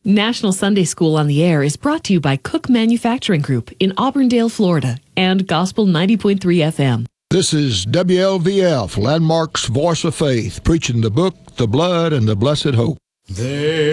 National Sunday School on the Air is brought to you by Cook Manufacturing Group in Auburndale, Florida, and Gospel 90.3 FM. This is WLVF, Landmark's Voice of Faith, preaching the book, the blood, and the blessed hope.